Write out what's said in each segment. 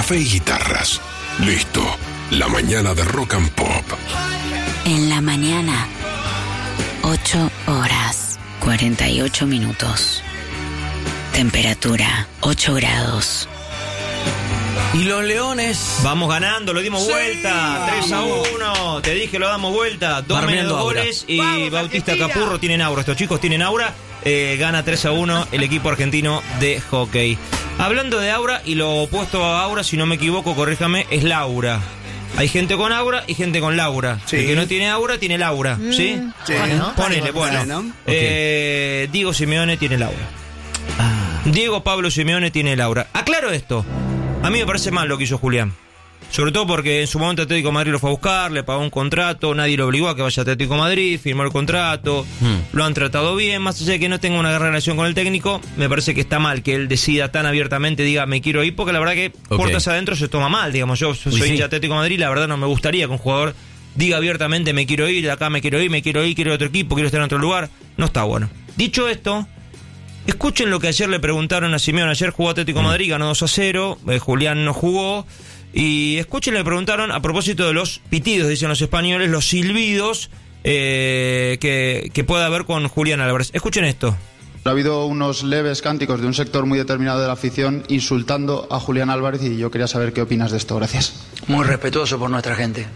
café y guitarras. Listo, la mañana de Rock and Pop. En la mañana, 8 horas, 48 minutos. Temperatura, 8 grados. Y los Leones... Vamos ganando, lo dimos vuelta. 3-1. Te dije, lo damos vuelta. 2 menos 2 goles. Y vamos, Bautista Argentina. Capurro tienen aura. Estos chicos tienen aura. Gana 3-1 el equipo argentino de hockey. Hablando de aura, y lo opuesto a aura, si no me equivoco, corríjame, es Laura. Hay gente con aura y gente con Laura. Sí. El que no tiene aura, tiene Laura. ¿Sí? Sí. Ponele, bueno. Okay. Diego Simeone tiene Laura. Diego Pablo Simeone tiene Laura. Aclaro esto. A mí me parece mal lo que hizo Julián. Sobre todo porque en su momento Atlético de Madrid lo fue a buscar, le pagó un contrato, nadie lo obligó a que vaya a Atlético de Madrid, firmó el contrato, lo han tratado bien, más allá de que no tenga una gran relación con el técnico, me parece que está mal que él decida tan abiertamente, diga me quiero ir, porque la verdad que puertas adentro se toma mal, digamos, yo soy hincha de Atlético de Madrid, la verdad no me gustaría que un jugador diga abiertamente me quiero ir, de acá me quiero ir, quiero ir a otro equipo, quiero estar en otro lugar, no está bueno. Dicho esto, escuchen lo que ayer le preguntaron a Simeone. Ayer jugó Atlético de Madrid, ganó 2-0, Julián no jugó. Y escuchen, le preguntaron a propósito de los pitidos, dicen los españoles, los silbidos que pueda haber con Julián Álvarez. Escuchen esto. Ha habido unos leves cánticos de un sector muy determinado de la afición insultando a Julián Álvarez y yo quería saber qué opinas de esto. Gracias. Muy respetuoso por nuestra gente.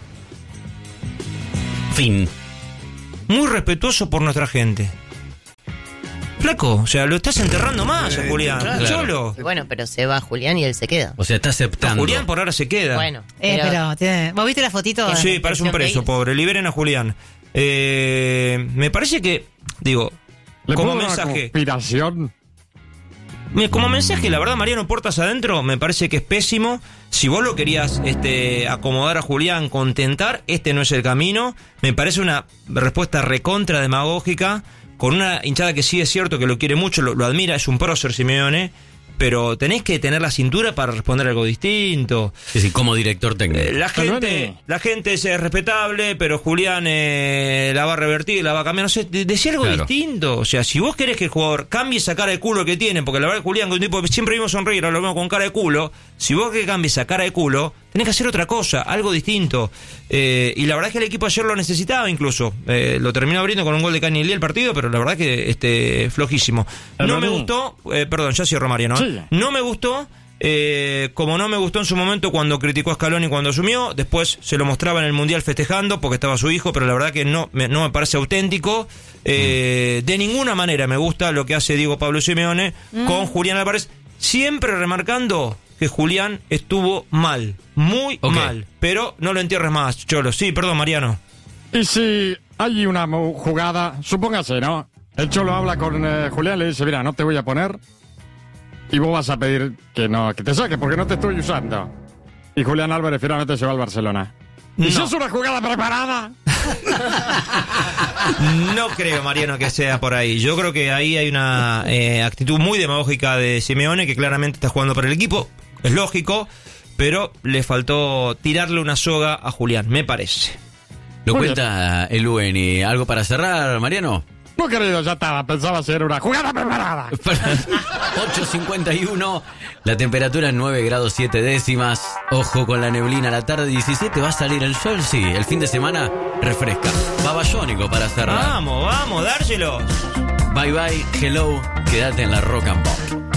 Fin. Muy respetuoso por nuestra gente. Flaco, o sea, lo estás enterrando más a Julián, claro. Cholo. Bueno, pero se va Julián y él se queda. O sea, está aceptando. Julián por ahora se queda. Bueno, pero ¿vos viste la fotito? Sí, parece un preso, pobre. Liberen a Julián. Me parece que, digo, como mensaje. Como mensaje, la verdad, Mariano, puertas adentro, me parece que es pésimo. Si vos lo querías acomodar a Julián, contentar, este no es el camino. Me parece una respuesta recontra demagógica. Con una hinchada que sí es cierto que lo quiere mucho, lo admira, es un prócer Simeone, pero tenés que tener la cintura para responder algo distinto. Es decir, como director técnico. La gente es respetable, pero Julián la va a revertir, la va a cambiar. No sé, decía algo distinto. O sea, si vos querés que el jugador cambie esa cara de culo que tiene, porque la verdad Julián, con un tipo siempre vimos sonreír, ahora lo vemos con cara de culo. Si vos querés que cambie esa cara de culo, tenés que hacer otra cosa, algo distinto. Y la verdad es que el equipo ayer lo necesitaba incluso. Lo terminó abriendo con un gol de Canielí el partido, pero la verdad que flojísimo. No me gustó, perdón, ya cierro Mariano. Sí. No me gustó, como no me gustó en su momento cuando criticó a Scaloni cuando asumió. Después se lo mostraba en el Mundial festejando porque estaba su hijo, pero la verdad que no me parece auténtico. De ninguna manera me gusta lo que hace Diego Pablo Simeone con Julián Álvarez, siempre remarcando que Julián estuvo mal, muy mal, pero no lo entierres más, Cholo. Sí, perdón, Mariano. Y si hay una jugada, supóngase, ¿no? El Cholo habla con Julián, le dice, mira, no te voy a poner y vos vas a pedir que te saques porque no te estoy usando. Y Julián Álvarez finalmente se va al Barcelona. ¿Y si es una jugada preparada? No creo, Mariano, que sea por ahí. Yo creo que ahí hay una actitud muy demagógica de Simeone, que claramente está jugando para el equipo. Es lógico, pero le faltó tirarle una soga a Julián, me parece. Lo cuenta el UNI. ¿Algo para cerrar, Mariano? No, querido, ya estaba. Pensaba ser una jugada preparada. 8:51. La temperatura en 9 grados 7 décimas. Ojo con la neblina a la tarde. 17 va a salir el sol, sí. El fin de semana refresca. Babasónico para cerrar. Vamos, dárselos. Bye bye, hello. Quédate en la Rock and Pop.